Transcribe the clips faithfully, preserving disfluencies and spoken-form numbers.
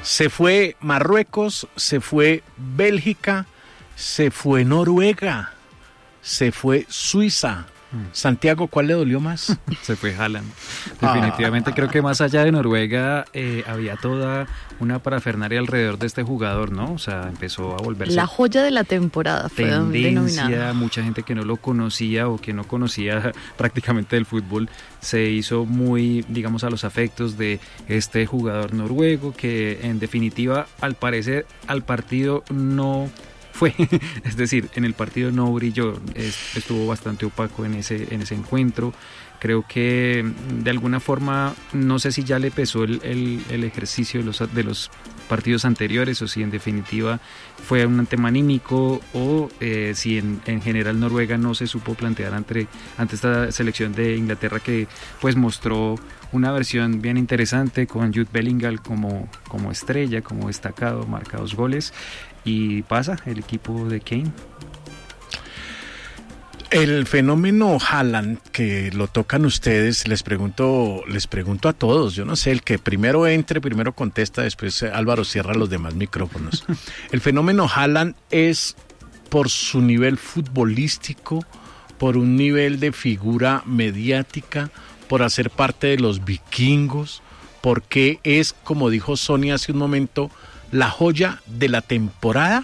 Se fue Marruecos, se fue Bélgica, se fue Noruega, se fue Suiza. Santiago, ¿cuál le dolió más? Se fue Haaland. Definitivamente ah. creo que más allá de Noruega eh, había toda una parafernalia alrededor de este jugador, ¿no? O sea, empezó a volverse la joya de la temporada, fue tendencia, mucha gente que no lo conocía o que no conocía prácticamente del fútbol se hizo muy, digamos, a los afectos de este jugador noruego que en definitiva, al parecer, al partido no fue, es decir, en el partido no brilló, estuvo bastante opaco en ese, en ese encuentro. Creo que de alguna forma, no sé si ya le pesó el, el, el ejercicio de los, de los partidos anteriores o si en definitiva fue un tema anímico o eh, si en, en general Noruega no se supo plantear ante, ante esta selección de Inglaterra que pues mostró una versión bien interesante con Jude Bellingham como, como estrella, como destacado, marca dos goles y pasa el equipo de Kane. El fenómeno Haaland, que lo tocan ustedes, les pregunto, les pregunto a todos, yo no sé, el que primero entre, primero contesta, después Álvaro cierra los demás micrófonos. El fenómeno Haaland es por su nivel futbolístico, por un nivel de figura mediática, por hacer parte de los vikingos, porque es, como dijo Sonia hace un momento, la joya de la temporada.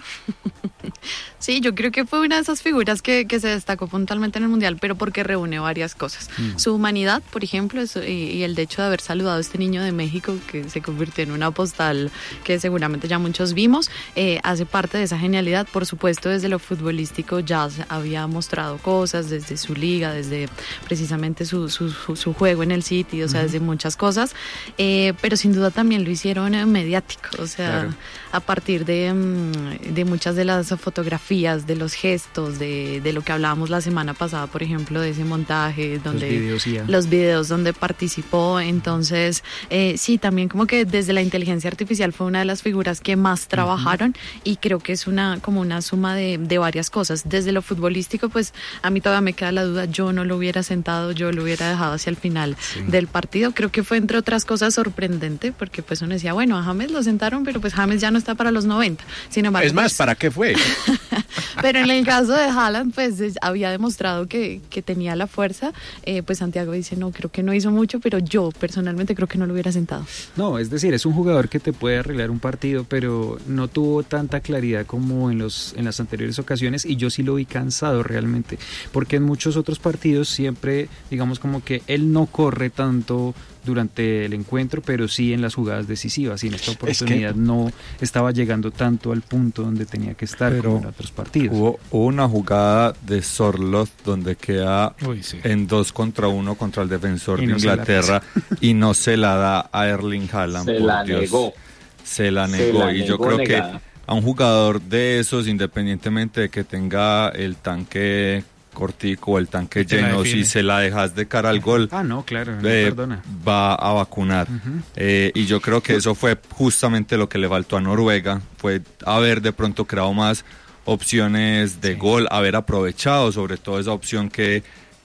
Sí, yo creo que fue una de esas figuras que, que se destacó puntualmente en el Mundial, pero porque reúne varias cosas. Mm. Su humanidad, por ejemplo, eso, y, y el hecho de haber saludado a este niño de México, que se convirtió en una postal que seguramente ya muchos vimos, eh, hace parte de esa genialidad. Por supuesto, desde lo futbolístico ya había mostrado cosas, desde su liga, desde precisamente su, su, su, su juego en el City, o sea, mm. desde muchas cosas, eh, pero sin duda también lo hicieron eh, mediático, o sea, claro. a partir de, de muchas de las fotografías, de los gestos, de, de lo que hablábamos la semana pasada, por ejemplo, de ese montaje, donde los videos, yeah. los videos donde participó. Entonces, eh, sí, también como que desde la inteligencia artificial fue una de las figuras que más trabajaron uh-huh. y creo que es una como una suma de, de varias cosas. Desde lo futbolístico, pues a mí todavía me queda la duda, yo no lo hubiera sentado, yo lo hubiera dejado hacia el final sí. del partido. Creo que fue, entre otras cosas, sorprendente, porque pues uno decía, bueno, a James lo sentaron, pero pues James ya no está para los noventa. Sin embargo, es más, pues, ¿para qué fue? Pero en el caso de Haaland, pues había demostrado que, que tenía la fuerza. Eh, pues Santiago dice, no, creo que no hizo mucho, pero yo personalmente creo que no lo hubiera sentado. No, es decir, es un jugador que te puede arreglar un partido, pero no tuvo tanta claridad como en, los, en las anteriores ocasiones y yo sí lo vi cansado realmente, porque en muchos otros partidos siempre, digamos como que él no corre tanto durante el encuentro, pero sí en las jugadas decisivas, y en esta oportunidad es que no estaba llegando tanto al punto donde tenía que estar pero como en otros partidos. Hubo, hubo una jugada de Sorloth donde queda Uy, sí. en dos contra uno contra el defensor y de no Inglaterra y no se la da a Erling Haaland. Se por la Dios. negó. Se la negó, se la y negó, yo creo negada. que a un jugador de esos, independientemente de que tenga el tanque cortico o el tanque lleno, si se la dejas de cara al gol, ah no, claro, no eh, perdona. va a vacunar. Uh-huh. eh, y yo creo que eso fue justamente lo que le faltó a Noruega, fue haber de pronto creado más opciones de sí. gol, haber aprovechado sobre todo esa opción que,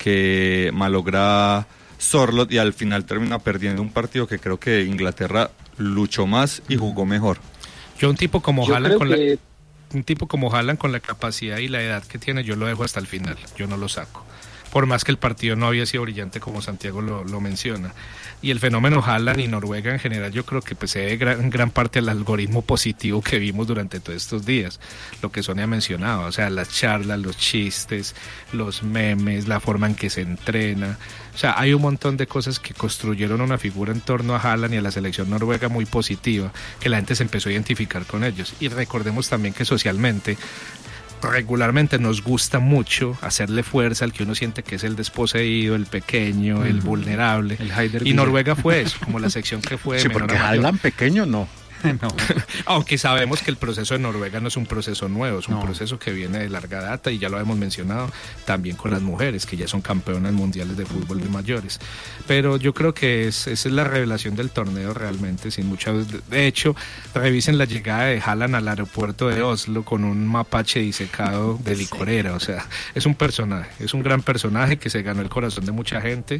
que malogra Sorloth, y al final termina perdiendo un partido que creo que Inglaterra luchó más y jugó mejor. Yo un tipo como Yo Haaland con que... la... un tipo como Haaland con la capacidad y la edad que tiene, yo lo dejo hasta el final, yo no lo saco. Por más que el partido no había sido brillante como Santiago lo, lo menciona. Y el fenómeno Haaland y Noruega en general, yo creo que pues, se debe gran, gran parte al algoritmo positivo que vimos durante todos estos días. Lo que Sonia mencionaba, o sea, las charlas, los chistes, los memes, la forma en que se entrena. O sea, hay un montón de cosas que construyeron una figura en torno a Haaland y a la selección noruega muy positiva, que la gente se empezó a identificar con ellos. Y recordemos también que socialmente, regularmente nos gusta mucho hacerle fuerza al que uno siente que es el desposeído, el pequeño, mm. el vulnerable. El y Noruega fue eso, como la sección que fue. Sí, porque Haaland pequeño no. No. Aunque sabemos que el proceso de Noruega no es un proceso nuevo, es un no. proceso que viene de larga data, y ya lo hemos mencionado también con las mujeres que ya son campeonas mundiales de fútbol de mayores. Pero yo creo que es, esa es la revelación del torneo realmente, sin mucha. De hecho, revisen la llegada de Haaland al aeropuerto de Oslo con un mapache disecado de licorera. O sea, es un personaje, es un gran personaje que se ganó el corazón de mucha gente.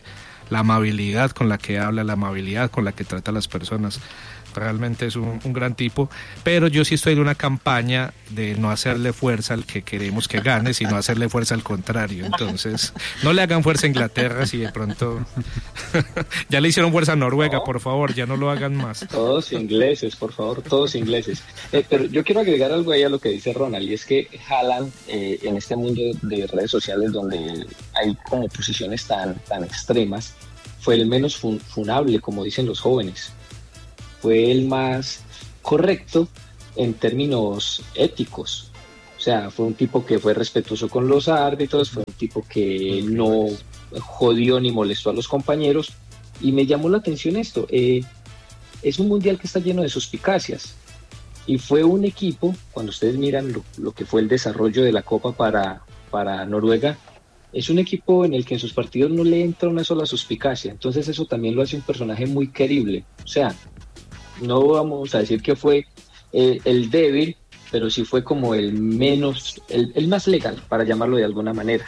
la amabilidad con la que habla, la amabilidad con la que trata a las personas. Realmente es un, un gran tipo, pero yo sí estoy en una campaña de no hacerle fuerza al que queremos que gane, sino hacerle fuerza al contrario. Entonces, no le hagan fuerza a Inglaterra si de pronto ya le hicieron fuerza a Noruega, no. Por favor, ya no lo hagan más. Todos ingleses, por favor, todos ingleses. Eh, pero yo quiero agregar algo ahí a lo que dice Ronald, y es que Haaland, eh, en este mundo de redes sociales donde hay como posiciones tan, tan extremas, fue el menos fun- funable, como dicen los jóvenes. Fue el más correcto en términos éticos. O sea, fue un tipo que fue respetuoso con los árbitros, fue un tipo que no jodió ni molestó a los compañeros. Y me llamó la atención esto. Eh, es un mundial que está lleno de suspicacias. Y fue un equipo, cuando ustedes miran lo, lo que fue el desarrollo de la Copa para, para Noruega, es un equipo en el que en sus partidos no le entra una sola suspicacia. Entonces eso también lo hace un personaje muy querible. O sea, no vamos a decir que fue eh, el débil, pero sí fue como el menos, el, el más legal, para llamarlo de alguna manera.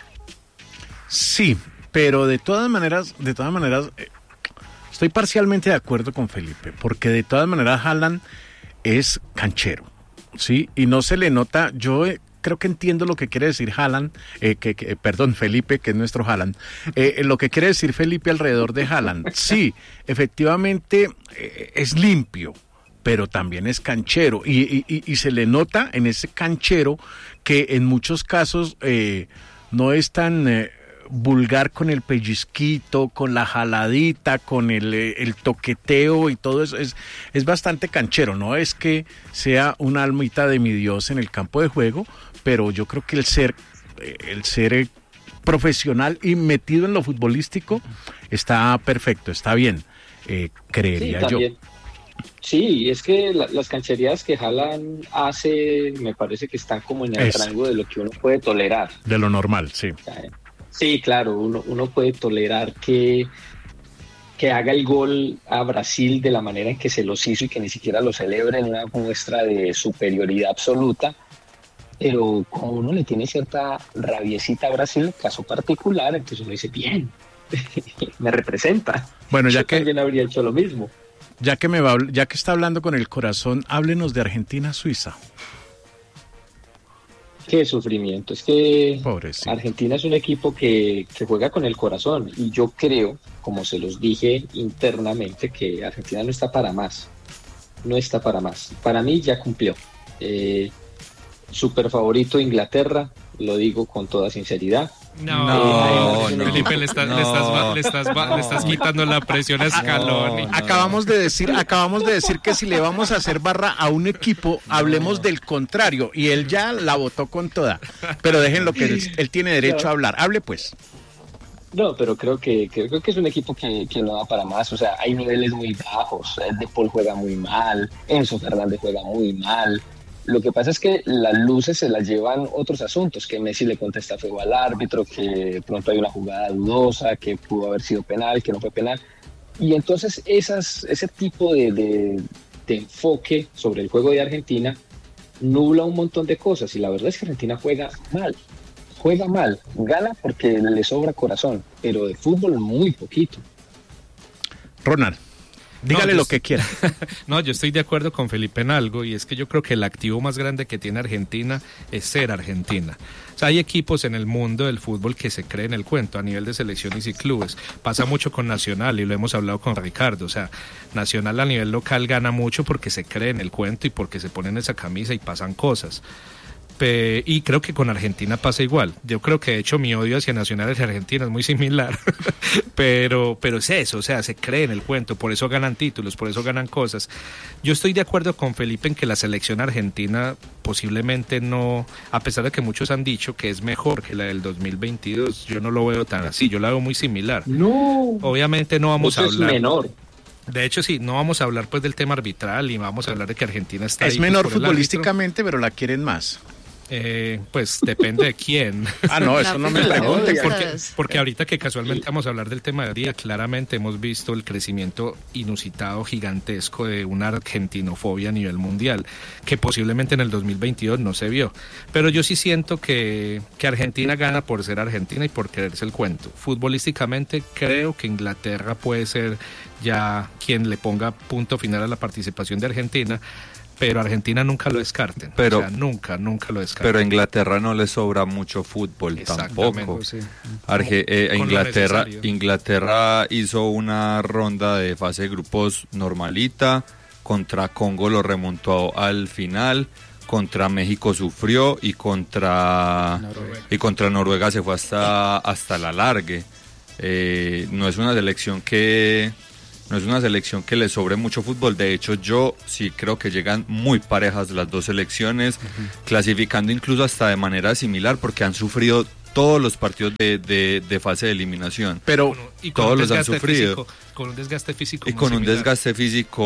Sí, pero de todas maneras, de todas maneras, eh, estoy parcialmente de acuerdo con Felipe, porque de todas maneras Haaland es canchero, ¿sí? Y no se le nota, yo eh, creo que entiendo lo que quiere decir Haaland, eh, que, que, perdón, Felipe, que es nuestro Haaland, eh, lo que quiere decir Felipe alrededor de Haaland. Sí, efectivamente eh, es limpio, pero también es canchero, y, y, y se le nota en ese canchero que en muchos casos eh, no es tan eh, vulgar con el pellizquito, con la jaladita, con el, el toqueteo y todo eso, es, es bastante canchero, no es que sea una almita de mi Dios en el campo de juego, pero yo creo que el ser, el ser profesional y metido en lo futbolístico está perfecto, está bien, eh, creería sí, yo. Sí, es que la, las cancherías que Haaland hace me parece que están como en el es. rango de lo que uno puede tolerar. De lo normal, sí. Sí, claro, uno, uno puede tolerar que, que haga el gol a Brasil de la manera en que se los hizo y que ni siquiera lo celebre en una muestra de superioridad absoluta. Pero como uno le tiene cierta rabiecita a Brasil, caso particular, entonces uno dice, bien, me representa. Bueno, ya Yo que también habría hecho lo mismo. Ya que me va, ya que está hablando con el corazón, háblenos de Argentina-Suiza. Qué sufrimiento, es que Pobrecito. Argentina es un equipo que, que juega con el corazón, y yo creo, como se los dije internamente, que Argentina no está para más, no está para más. Para mí ya cumplió. Eh, super favorito Inglaterra, lo digo con toda sinceridad. No, no, no, Felipe, le estás, no, le estás, le estás, no, le estás quitando la presión a Scaloni. No, no. Acabamos de decir, acabamos de decir que si le vamos a hacer barra a un equipo, no. hablemos del contrario, y él ya la votó con toda. Pero déjenlo que él, él tiene derecho no. a hablar. Hable pues. No, pero creo que creo que es un equipo que, que no da para más. O sea, hay niveles muy bajos. De Paul juega muy mal, Enzo Fernández juega muy mal. Lo que pasa es que las luces se las llevan otros asuntos, que Messi le contesta feo al árbitro, que pronto hay una jugada dudosa, que pudo haber sido penal, que no fue penal. Y entonces esas, ese tipo de, de, de enfoque sobre el juego de Argentina nubla un montón de cosas. Y la verdad es que Argentina juega mal, juega mal, gana porque le sobra corazón, pero de fútbol muy poquito. Ronald. Dígale no, lo que quiera. No, yo estoy de acuerdo con Felipe en algo, y es que yo creo que el activo más grande que tiene Argentina es ser Argentina. O sea, hay equipos en el mundo del fútbol que se creen el cuento a nivel de selecciones y clubes. Pasa mucho con Nacional, y lo hemos hablado con Ricardo. O sea, Nacional a nivel local gana mucho porque se cree en el cuento y porque se ponen esa camisa y pasan cosas. Y creo que con Argentina pasa igual. Yo creo que de hecho mi odio hacia Nacional y Argentina es muy similar, pero, pero es eso, o sea, se cree en el cuento, por eso ganan títulos, por eso ganan cosas. Yo estoy de acuerdo con Felipe en que la selección argentina posiblemente no, a pesar de que muchos han dicho que es mejor que la del dos mil veintidós, yo no lo veo tan así, yo la veo muy similar. No, obviamente no vamos a hablar. Es menor. De hecho, sí, no vamos a hablar pues del tema arbitral y vamos a hablar de que Argentina está es ahí, menor pues, futbolísticamente, pero la quieren más. Eh, pues depende de quién. Ah, no, eso no me pregunten. Porque, porque ahorita que casualmente vamos a hablar del tema del día, claramente hemos visto el crecimiento inusitado, gigantesco de una argentinofobia a nivel mundial, que posiblemente en el dos mil veintidós no se vio. Pero yo sí siento que, que Argentina gana por ser Argentina y por creerse el cuento. Futbolísticamente creo que Inglaterra puede ser ya quien le ponga punto final a la participación de Argentina, pero Argentina nunca lo descarten, pero, o sea, nunca, nunca lo descarten. Pero a Inglaterra no le sobra mucho fútbol tampoco. Sí. Arge, eh, Inglaterra, Inglaterra hizo una ronda de fase de grupos normalita, contra Congo lo remontó al final, contra México sufrió y contra Noruega, y contra Noruega se fue hasta, hasta la largue. Eh, no es una selección que... No es una selección que le sobre mucho fútbol. De hecho, yo sí creo que llegan muy parejas las dos selecciones, uh-huh. clasificando incluso hasta de manera similar, porque han sufrido todos los partidos de, de, de fase de eliminación. Pero y con todos los han sufrido. Físico, con un desgaste físico. Y con similar. un desgaste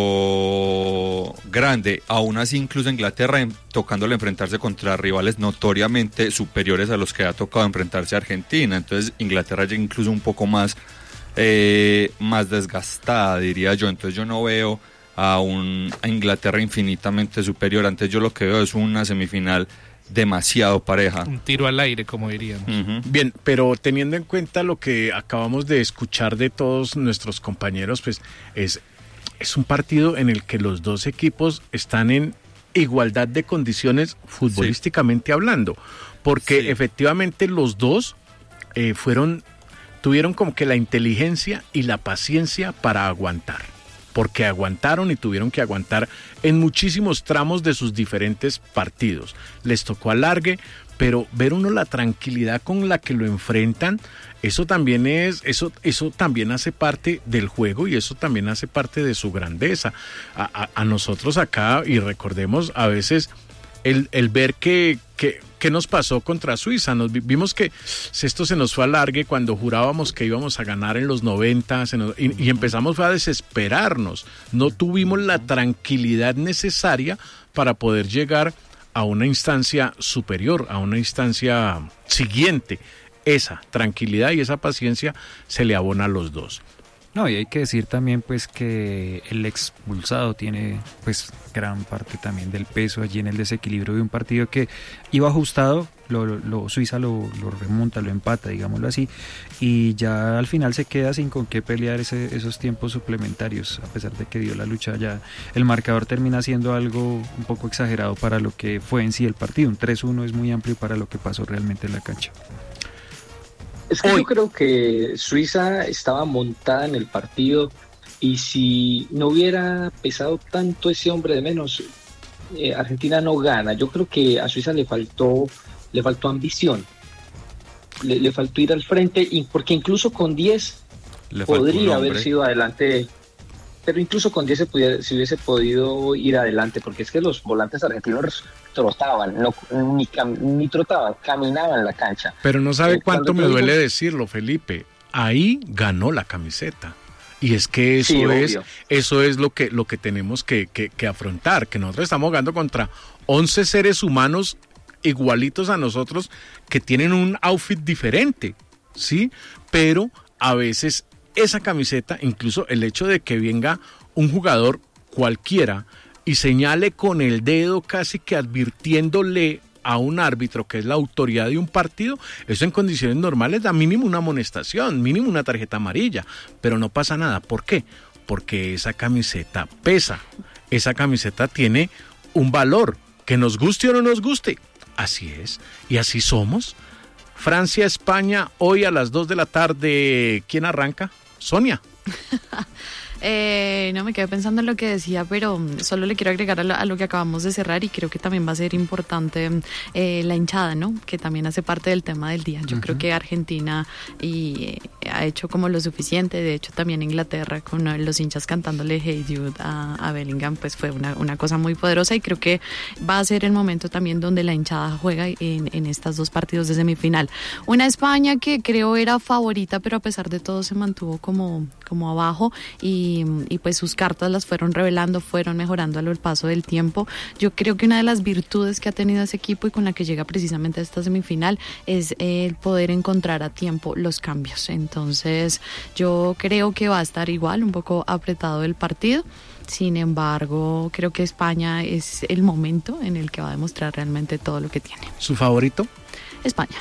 físico grande. Aún así, incluso Inglaterra, en, tocándole enfrentarse contra rivales notoriamente superiores a los que ha tocado enfrentarse a Argentina. Entonces, Inglaterra llega incluso un poco más... Eh, más desgastada, diría yo. Entonces yo no veo a un a Inglaterra infinitamente superior. Antes yo lo que veo es una semifinal demasiado pareja. Un tiro al aire, como diríamos. Uh-huh. Bien, pero teniendo en cuenta lo que acabamos de escuchar de todos nuestros compañeros, pues es, es un partido en el que los dos equipos están en igualdad de condiciones futbolísticamente sí. hablando, porque sí. efectivamente los dos eh, fueron... tuvieron como que la inteligencia y la paciencia para aguantar, porque aguantaron y tuvieron que aguantar en muchísimos tramos de sus diferentes partidos. Les tocó alargue, pero ver uno la tranquilidad con la que lo enfrentan, eso también es, eso, eso también hace parte del juego y eso también hace parte de su grandeza. A, a, a nosotros acá, y recordemos a veces el, el ver que, que ¿qué nos pasó contra Suiza? Nos vimos que esto se nos fue a largue cuando jurábamos que íbamos a ganar en los noventa nos, y, y empezamos a desesperarnos. No tuvimos la tranquilidad necesaria para poder llegar a una instancia superior, a una instancia siguiente. Esa tranquilidad y esa paciencia se le abona a los dos. No, y hay que decir también pues que el expulsado tiene pues gran parte también del peso allí en el desequilibrio de un partido que iba ajustado, lo, lo, Suiza lo, lo remonta, lo empata, digámoslo así, y ya al final se queda sin con qué pelear ese, esos tiempos suplementarios, a pesar de que dio la lucha ya. El marcador termina siendo algo un poco exagerado para lo que fue en sí el partido, un tres uno es muy amplio para lo que pasó realmente en la cancha. Es que Hoy. yo creo que Suiza estaba montada en el partido y si no hubiera pesado tanto ese hombre de menos, eh, Argentina no gana. Yo creo que a Suiza le faltó, le faltó ambición, le, le faltó ir al frente, y porque incluso con diez le podría haber sido adelante, pero incluso con diez se, pudiera, se hubiese podido ir adelante, porque es que los volantes argentinos trotaban, no, ni, cam, ni trotaban, caminaban la cancha. Pero no sabe eh, cuánto me duele digo, decirlo, Felipe, ahí ganó la camiseta. Y es que eso sí, es obvio. eso es lo que lo que tenemos que, que, que afrontar, que nosotros estamos jugando contra once seres humanos igualitos a nosotros que tienen un outfit diferente, ¿sí? Pero a veces esa camiseta, incluso el hecho de que venga un jugador cualquiera y señale con el dedo casi que advirtiéndole a un árbitro que es la autoridad de un partido, eso en condiciones normales da mínimo una amonestación, mínimo una tarjeta amarilla, pero no pasa nada. ¿Por qué? Porque esa camiseta pesa, esa camiseta tiene un valor, que nos guste o no nos guste, así es, y así somos. Francia, España, hoy a las dos de la tarde, ¿quién arranca? Sonia. Eh, no, me quedé pensando en lo que decía, pero solo le quiero agregar a lo, a lo que acabamos de cerrar, y creo que también va a ser importante eh, la hinchada, ¿no? Que también hace parte del tema del día. Yo uh-huh. creo que Argentina y, eh, ha hecho como lo suficiente. De hecho, también Inglaterra, con los hinchas cantándole Hey Jude a, a Bellingham, pues fue una, una cosa muy poderosa, y creo que va a ser el momento también donde la hinchada juega en, en estos dos partidos de semifinal. Una España que creo era favorita, pero a pesar de todo se mantuvo como, como abajo y, y pues sus cartas las fueron revelando, fueron mejorando al paso del tiempo. Yo creo que una de las virtudes que ha tenido ese equipo y con la que llega precisamente a esta semifinal es el poder encontrar a tiempo los cambios. Entonces yo creo que va a estar igual, un poco apretado el partido. Sin embargo, creo que España es el momento en el que va a demostrar realmente todo lo que tiene. ¿Su favorito? España.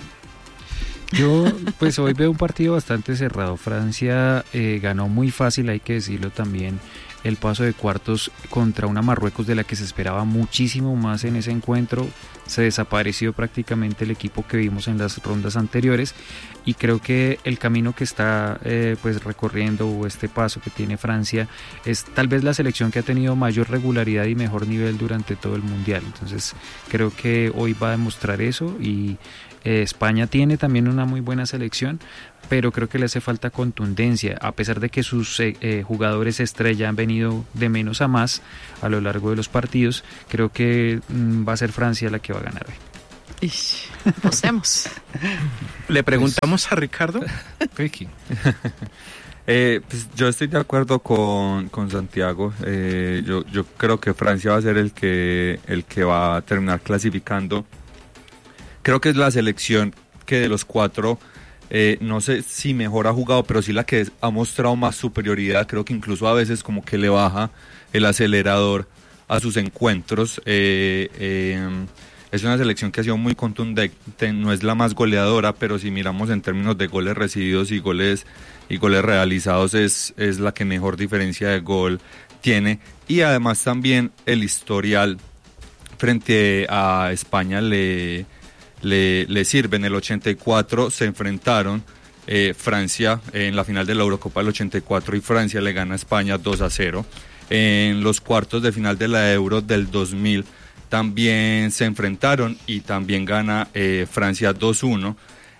Yo pues hoy veo un partido bastante cerrado. Francia eh, ganó muy fácil, hay que decirlo también, el paso de cuartos contra una Marruecos de la que se esperaba muchísimo más en ese encuentro. Se desapareció prácticamente el equipo que vimos en las rondas anteriores y creo que el camino que está eh, pues recorriendo o este paso que tiene Francia es tal vez la selección que ha tenido mayor regularidad y mejor nivel durante todo el mundial. Entonces creo que hoy va a demostrar eso y eh, España tiene también una muy buena selección, pero creo que le hace falta contundencia, a pesar de que sus eh, eh, jugadores estrella han venido de menos a más a lo largo de los partidos. Creo que mm, va a ser Francia la que va a ganar hoy. Apostemos. ¿Le preguntamos pues, a Ricardo? Ricky. eh, pues yo estoy de acuerdo con, con Santiago. Eh, yo, yo creo que Francia va a ser el que, el que va a terminar clasificando. Creo que es la selección que de los cuatro, eh, no sé si mejor ha jugado, pero sí la que ha mostrado más superioridad. Creo que incluso a veces como que le baja el acelerador a sus encuentros. Eh, eh, es una selección que ha sido muy contundente, no es la más goleadora, pero si miramos en términos de goles recibidos y goles y goles realizados es, es la que mejor diferencia de gol tiene. Y además también el historial frente a España le... Le, le sirve. En el ochenta y cuatro se enfrentaron eh, Francia en la final de la Eurocopa del ochenta y cuatro y Francia le gana a España dos a cero. En los cuartos de final de la Euro del dos mil también se enfrentaron y también gana eh, Francia dos uno.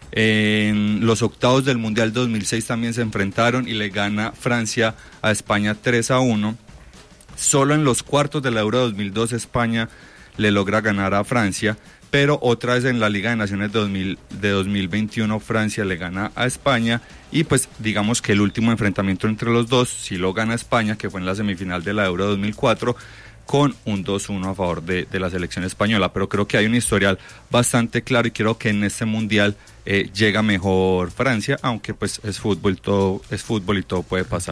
En los octavos del Mundial dos mil seis también se enfrentaron y le gana Francia a España tres a uno. Solo en los cuartos de la Euro dos mil dos España le logra ganar a Francia. Pero otra vez en la Liga de Naciones de, dos mil, de dos mil veintiuno Francia le gana a España y pues digamos que el último enfrentamiento entre los dos sí lo gana España, que fue en la semifinal de la Euro dos mil cuatro con un dos uno a favor de, de la selección española. Pero creo que hay un historial bastante claro y creo que en este mundial eh, llega mejor Francia, aunque pues es fútbol, todo, es fútbol y todo puede pasar.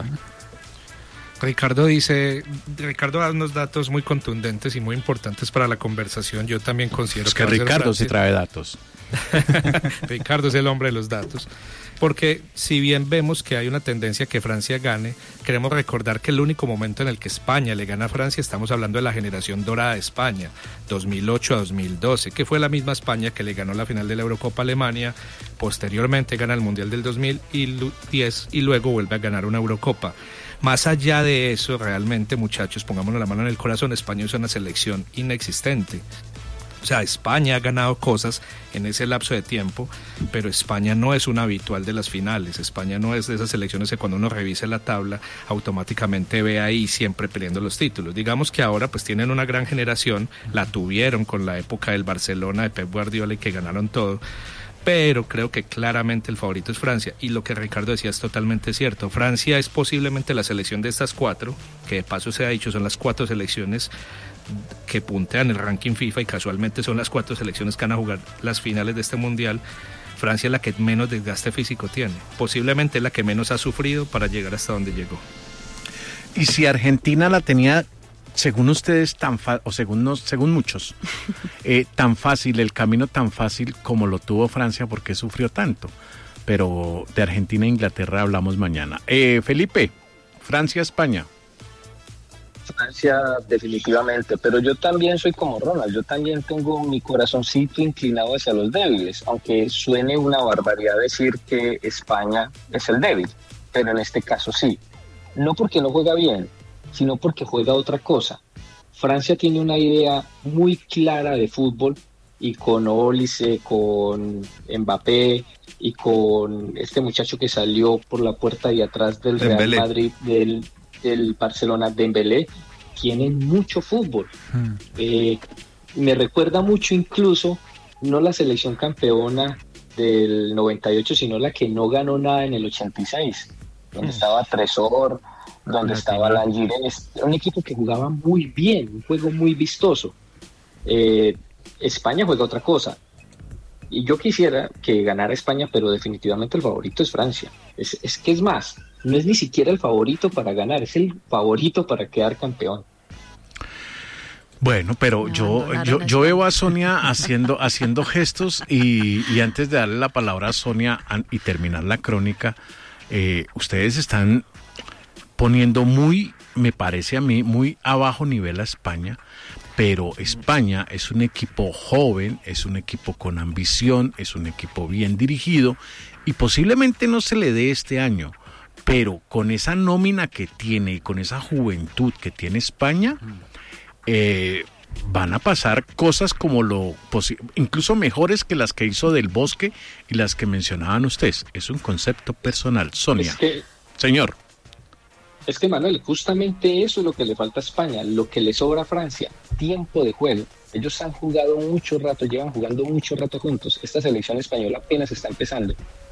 Ricardo dice, Ricardo da unos datos muy contundentes y muy importantes para la conversación. Yo también considero es que, que Ricardo sí trae datos. Ricardo es el hombre de los datos. Porque si bien vemos que hay una tendencia a que Francia gane, queremos recordar que el único momento en el que España le gana a Francia, estamos hablando de la generación dorada de España, dos mil ocho a dos mil doce, que fue la misma España que le ganó la final de la Eurocopa a Alemania, posteriormente gana el Mundial del dos mil diez y luego vuelve a ganar una Eurocopa. Más allá de eso, realmente, muchachos, pongámonos la mano en el corazón, España es una selección inexistente. O sea, España ha ganado cosas en ese lapso de tiempo, pero España no es una habitual de las finales. España no es de esas selecciones que cuando uno revise la tabla automáticamente ve ahí siempre peleando los títulos. Digamos que ahora pues tienen una gran generación, la tuvieron con la época del Barcelona de Pep Guardiola y que ganaron todo. Pero creo que claramente el favorito es Francia, y lo que Ricardo decía es totalmente cierto. Francia es posiblemente la selección de estas cuatro, que de paso se ha dicho son las cuatro selecciones que puntean el ranking FIFA y casualmente son las cuatro selecciones que van a jugar las finales de este mundial. Francia es la que menos desgaste físico tiene, posiblemente es la que menos ha sufrido para llegar hasta donde llegó. Y si Argentina la tenía, según ustedes, tan fa- o según, nos, según muchos, eh, tan fácil, el camino tan fácil como lo tuvo Francia, ¿por qué sufrió tanto? Pero de Argentina e Inglaterra hablamos mañana. Eh, Felipe, Francia-España. Francia definitivamente, pero yo también soy como Ronald, yo también tengo mi corazoncito inclinado hacia los débiles, aunque suene una barbaridad decir que España es el débil, pero en este caso sí, no porque no juega bien, sino porque juega otra cosa. Francia tiene una idea muy clara de fútbol y con Olise, con Mbappé y con este muchacho que salió por la puerta de atrás del Real Dembélé. Madrid, del del Barcelona, Dembélé, tienen mucho fútbol. Hmm. Eh, me recuerda mucho incluso, no la selección campeona del noventa y ocho, sino la que no ganó nada en el ochenta y seis. donde estaba Tresor, donde estaba Langires, un equipo que jugaba muy bien, un juego muy vistoso. Eh, España juega otra cosa, y yo quisiera que ganara España, pero definitivamente el favorito es Francia. Es, es que es más, no es ni siquiera el favorito para ganar, es el favorito para quedar campeón. Bueno, pero No, yo, no, yo, no, yo no. veo a Sonia haciendo, haciendo gestos y, y antes de darle la palabra a Sonia an- y terminar la crónica, eh, ustedes están poniendo muy, me parece a mí, muy a bajo nivel a España, pero España es un equipo joven, es un equipo con ambición, es un equipo bien dirigido y posiblemente no se le dé este año, pero con esa nómina que tiene y con esa juventud que tiene España, eh, van a pasar cosas como lo posi- incluso mejores que las que hizo Del Bosque y las que mencionaban ustedes. Es un concepto personal. Sonia, Es que, señor. es que Manuel, justamente eso es lo que le falta a España, lo que le sobra a Francia, tiempo de juego. Ellos han jugado mucho rato, llevan jugando mucho rato juntos. Esta selección española apenas está empezando.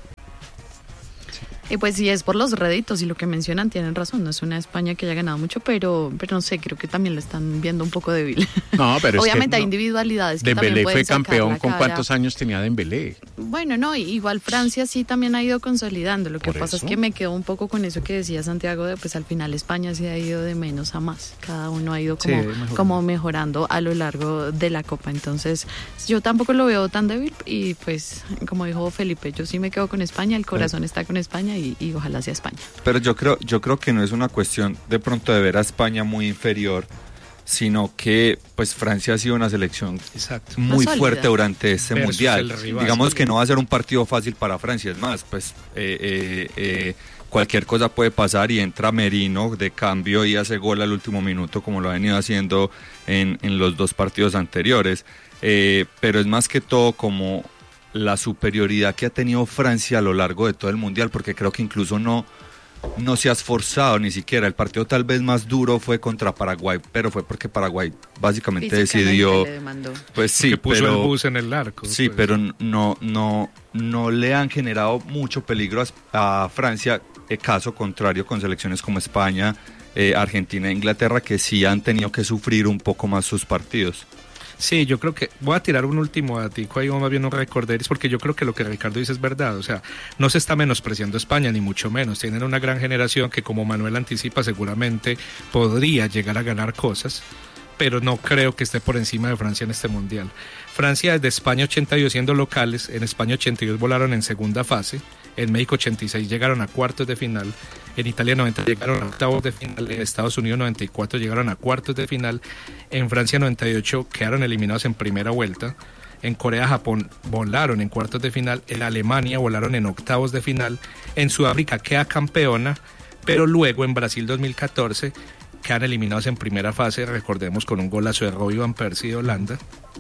Y pues si es por los réditos y lo que mencionan, tienen razón, no es una España que haya ganado mucho, pero, pero no sé, creo que también lo están viendo un poco débil. No, pero Obviamente es que hay individualidades que Dembélé también pueden fue sacar campeón. la ¿Con cara. cuántos años tenía Dembélé? Bueno, no, igual Francia sí también ha ido consolidando. Lo que Por pasa eso. es que me quedo un poco con eso que decía Santiago, de pues al final España sí ha ido de menos a más. Cada uno ha ido Sí, como, mejorando. como mejorando a lo largo de la Copa. Entonces yo tampoco lo veo tan débil y pues como dijo Felipe, yo sí me quedo con España, el corazón está con España y, y ojalá sea España. Pero yo creo, yo creo que no es una cuestión de pronto de ver a España muy inferior, sino que pues Francia ha sido una selección Exacto. muy Más fuerte sólida. durante este Versus mundial. el rival. Digamos que no va a ser un partido fácil para Francia, es más, pues eh, eh, eh, cualquier cosa puede pasar y entra Merino de cambio y hace gol al último minuto como lo ha venido haciendo en, en los dos partidos anteriores. Eh, pero es más que todo como la superioridad que ha tenido Francia a lo largo de todo el mundial, porque creo que incluso no no se ha esforzado ni siquiera. El partido tal vez más duro fue contra Paraguay, pero fue porque Paraguay básicamente Físicamente decidió, le demandó. pues sí, que puso pero el bus en el arco. sí, pues. pero no no no le han generado mucho peligro a, a Francia, eh, caso contrario con selecciones como España, eh, Argentina e Inglaterra, que sí han tenido que sufrir un poco más sus partidos. Sí, yo creo que voy a tirar un último datico ahí, o más bien un recorderis, porque yo creo que lo que Ricardo dice es verdad. O sea, no se está menospreciando España, ni mucho menos. Tienen una gran generación que, como Manuel anticipa, seguramente podría llegar a ganar cosas, pero no creo que esté por encima de Francia en este mundial. Francia desde España ochenta y dos siendo locales, en España ochenta y dos volaron en segunda fase, en México ochenta y seis llegaron a cuartos de final, en Italia noventa llegaron a octavos de final, en Estados Unidos noventa y cuatro llegaron a cuartos de final, en Francia noventa y ocho quedaron eliminados en primera vuelta, en Corea, Japón volaron en cuartos de final, en Alemania volaron en octavos de final, en Sudáfrica queda campeona, pero luego en Brasil dos mil catorce quedan eliminados en primera fase, recordemos con un golazo de Robbie Van Persie de Holanda.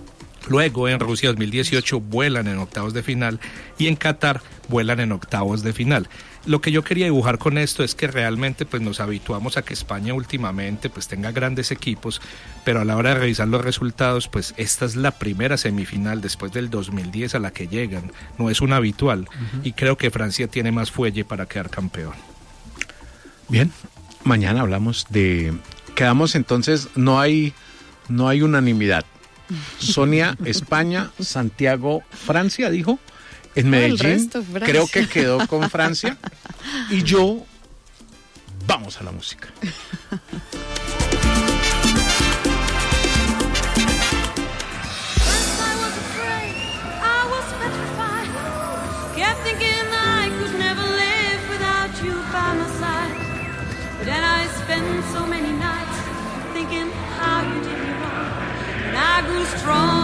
Luego en Rusia dos mil dieciocho vuelan en octavos de final y en Qatar vuelan en octavos de final. Lo que yo quería dibujar con esto es que realmente pues nos habituamos a que España últimamente pues tenga grandes equipos, pero a la hora de revisar los resultados pues esta es la primera semifinal después del dos mil diez a la que llegan, no es una habitual. Uh-huh. Y creo que Francia tiene más fuelle para quedar campeón. Bien, mañana hablamos de... Quedamos entonces, no hay, no hay unanimidad. Sonia, España, Santiago, Francia, dijo. En Medellín, resto, creo que quedó con Francia. Y yo, vamos a la música. I grew strong.